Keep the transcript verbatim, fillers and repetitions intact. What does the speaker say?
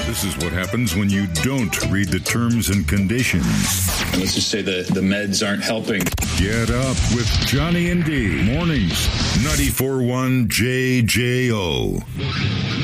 This is what happens when you don't read the terms and conditions. Let's just say the, the meds aren't helping. Get up with Johnny and D. Mornings, ninety-four point one J J O.